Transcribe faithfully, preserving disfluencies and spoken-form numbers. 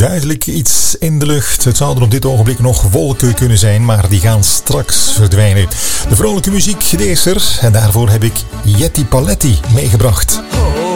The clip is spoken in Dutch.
duidelijk iets in de lucht. Het zouden op dit ogenblik nog wolken kunnen zijn, maar die gaan straks verdwijnen. De vrolijke muziek is er en daarvoor heb ik Yeti Paletti meegebracht.